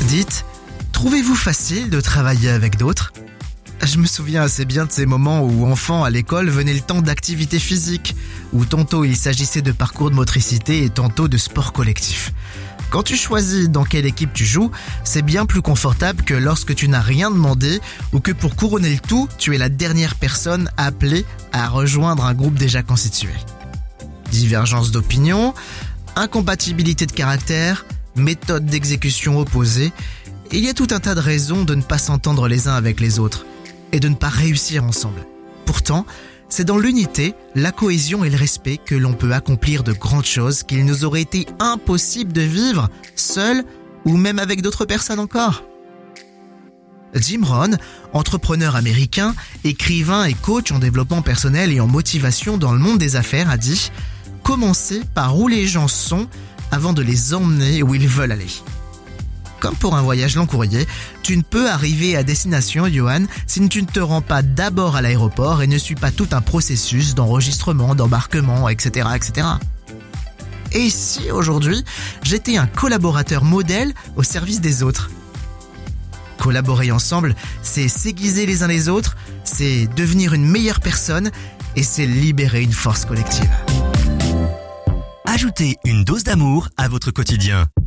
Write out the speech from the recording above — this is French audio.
Dites, trouvez-vous facile de travailler avec d'autres ? Je me souviens assez bien de ces moments où, enfant, à l'école, venait le temps d'activité physique, où tantôt il s'agissait de parcours de motricité et tantôt de sport collectif. Quand tu choisis dans quelle équipe tu joues, c'est bien plus confortable que lorsque tu n'as rien demandé ou que pour couronner le tout, tu es la dernière personne appelée à rejoindre un groupe déjà constitué. Divergence d'opinion, incompatibilité de caractère, méthode d'exécution opposée, il y a tout un tas de raisons de ne pas s'entendre les uns avec les autres et de ne pas réussir ensemble. Pourtant, c'est dans l'unité, la cohésion et le respect que l'on peut accomplir de grandes choses qu'il nous aurait été impossible de vivre seul ou même avec d'autres personnes encore. Jim Rohn, entrepreneur américain, écrivain et coach en développement personnel et en motivation dans le monde des affaires, a dit « Commencez par où les gens sont avant de les emmener où ils veulent aller ». Comme pour un voyage long courrier, tu ne peux arriver à destination, Johan, si tu ne te rends pas d'abord à l'aéroport et ne suis pas tout un processus d'enregistrement, d'embarquement, etc., etc. Et si aujourd'hui, j'étais un collaborateur modèle au service des autres ? Collaborer ensemble, c'est s'aiguiser les uns les autres, c'est devenir une meilleure personne et c'est libérer une force collective. Ajoutez une dose d'amour à votre quotidien.